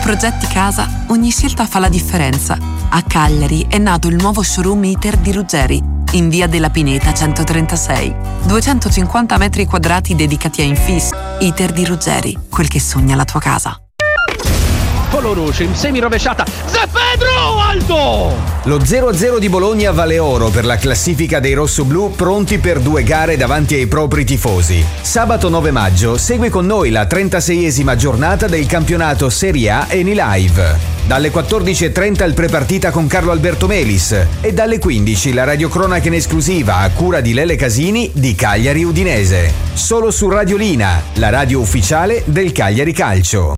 progetti casa, ogni scelta fa la differenza. A Cagliari è nato il nuovo showroom ITER di Ruggeri, in via della Pineta 136. 250 metri quadrati dedicati a infissi. ITER di Ruggeri, quel che sogna la tua casa. Polo Roce in semi-rovesciata. Zé Pedro, Aldo! Lo 0-0 di Bologna vale oro per la classifica dei rossoblù, pronti per 2 gare davanti ai propri tifosi. Sabato 9 maggio segui con noi la 36esima giornata del campionato Serie A Eni Live. Dalle 14.30 il prepartita con Carlo Alberto Melis e dalle 15 la radiocronaca in esclusiva a cura di Lele Casini di Cagliari Udinese. Solo su Radiolina, la radio ufficiale del Cagliari Calcio.